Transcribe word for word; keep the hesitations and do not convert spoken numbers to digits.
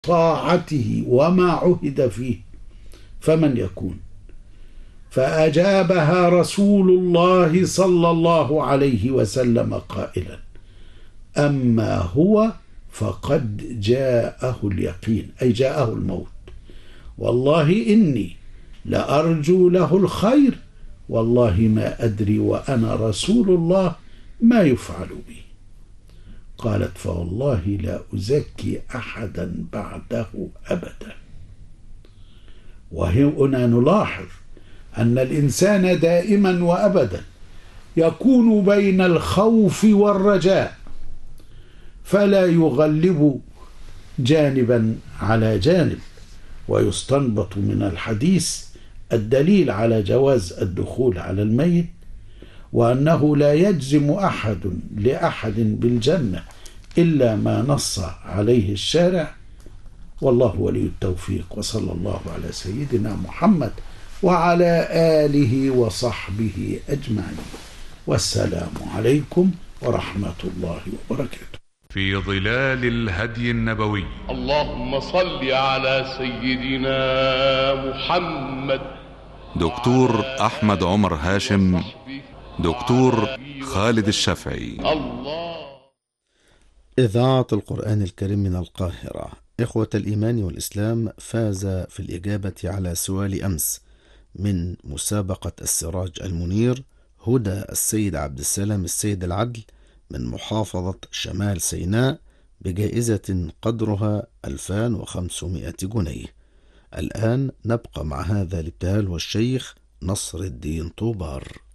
طاعته وما عهد فيه، فمن يكون؟ فأجابها رسول الله صلى الله عليه وسلم قائلا: أما هو فقد جاءه اليقين، أي جاءه الموت، والله إني لأرجو له الخير، والله ما أدري وأنا رسول الله ما يفعل بي. قالت: فوالله لا أزكي أحدا بعده أبدا. وهنا نلاحظ أن الإنسان دائما وأبدا يكون بين الخوف والرجاء، فلا يغلب جانبا على جانب. ويستنبط من الحديث الدليل على جواز الدخول على الميت، وأنه لا يجزم أحد لأحد بالجنة إلا ما نص عليه الشارع، والله ولي التوفيق. وصلى الله على سيدنا محمد وعلى آله وصحبه أجمعين، والسلام عليكم ورحمة الله وبركاته. في ظلال الهدي النبوي. اللهم صل على سيدنا محمد. دكتور أحمد عمر هاشم، دكتور خالد الشافعي. الله. إذاعة القرآن الكريم من القاهرة. إخوة الإيمان والإسلام، فاز في الإجابة على سؤال أمس من مسابقة السراج المنير هدى السيد عبد السلام السيد العدل من محافظة شمال سيناء بجائزة قدرها ألفين وخمسمائة جنيه. الآن نبقى مع هذا الابتهال والشيخ نصر الدين طوبار.